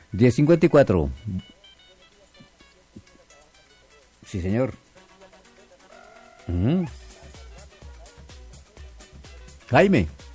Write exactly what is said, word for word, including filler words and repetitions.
diez cincuenta y cuatro. Sí, señor. Uh-huh. Jaime.